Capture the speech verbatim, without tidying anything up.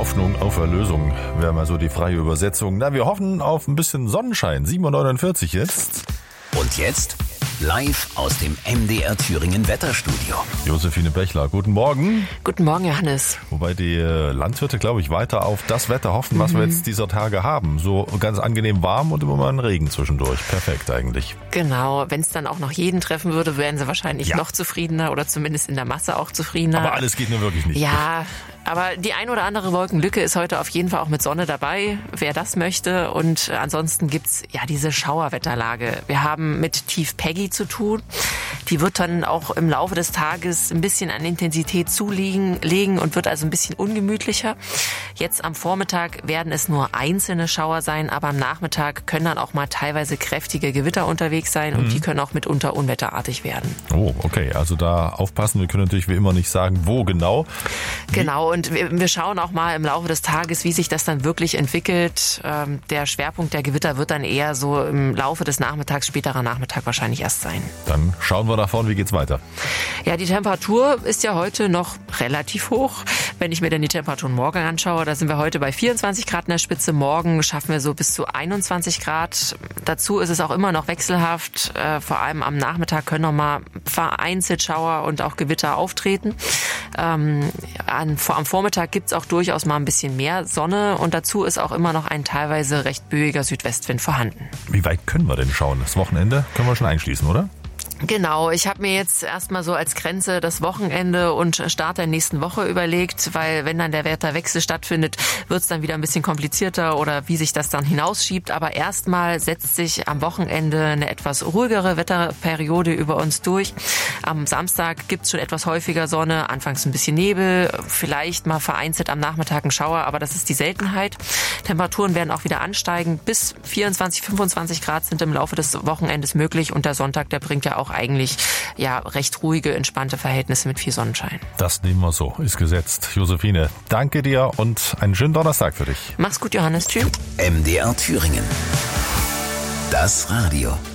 Hoffnung auf Erlösung wäre mal so die freie Übersetzung. Na, wir hoffen auf ein bisschen Sonnenschein. sieben Uhr neunundvierzig jetzt. Und jetzt live aus dem M D R Thüringen Wetterstudio. Josephine Bechler, guten Morgen. Guten Morgen, Johannes. Wobei die Landwirte, glaube ich, weiter auf das Wetter hoffen, was mhm. wir jetzt dieser Tage haben. So ganz angenehm warm und immer mal ein Regen zwischendurch. Perfekt eigentlich. Genau, wenn es dann auch noch jeden treffen würde, wären sie wahrscheinlich ja. noch zufriedener oder zumindest in der Masse auch zufriedener. Aber alles geht nur wirklich nicht. Ja, aber die ein oder andere Wolkenlücke ist heute auf jeden Fall auch mit Sonne dabei, wer das möchte. Und ansonsten gibt's ja diese Schauerwetterlage. Wir haben mit Tief Peggy zu tun. Die wird dann auch im Laufe des Tages ein bisschen an Intensität zulegen legen und wird also ein bisschen ungemütlicher. Jetzt am Vormittag werden es nur einzelne Schauer sein, aber am Nachmittag können dann auch mal teilweise kräftige Gewitter unterwegs sein und mhm. die können auch mitunter unwetterartig werden. Oh, okay. Also da aufpassen. Wir können natürlich wie immer nicht sagen, wo genau. Genau. Und wir schauen auch mal im Laufe des Tages, wie sich das dann wirklich entwickelt. Der Schwerpunkt der Gewitter wird dann eher so im Laufe des Nachmittags, späterer Nachmittag wahrscheinlich erst sein. Dann schauen wir nach vorne, wie geht's weiter? Ja, die Temperatur ist ja heute noch relativ hoch. Wenn ich mir dann die Temperaturen morgen anschaue, da sind wir heute bei vierundzwanzig Grad in der Spitze. Morgen schaffen wir so bis zu einundzwanzig Grad. Dazu ist es auch immer noch wechselhaft. Vor allem am Nachmittag können noch mal vereinzelt Schauer und auch Gewitter auftreten. Ähm, an, am Vormittag gibt's auch durchaus mal ein bisschen mehr Sonne und dazu ist auch immer noch ein teilweise recht böiger Südwestwind vorhanden. Wie weit können wir denn schauen? Das Wochenende können wir schon einschließen, oder? Genau, ich habe mir jetzt erstmal so als Grenze das Wochenende und Start der nächsten Woche überlegt, weil wenn dann der Wetterwechsel stattfindet, wird es dann wieder ein bisschen komplizierter oder wie sich das dann hinausschiebt. Aber erstmal setzt sich am Wochenende eine etwas ruhigere Wetterperiode über uns durch. Am Samstag gibt's schon etwas häufiger Sonne, anfangs ein bisschen Nebel, vielleicht mal vereinzelt am Nachmittag ein Schauer, aber das ist die Seltenheit. Temperaturen werden auch wieder ansteigen. Bis vierundzwanzig, fünfundzwanzig Grad sind im Laufe des Wochenendes möglich und der Sonntag, der bringt ja auch eigentlich ja recht ruhige, entspannte Verhältnisse mit viel Sonnenschein. Das nehmen wir so, ist gesetzt. Josephine, danke dir und einen schönen Donnerstag für dich. Mach's gut, Johannes. Tschüss. M D R Thüringen. Das Radio.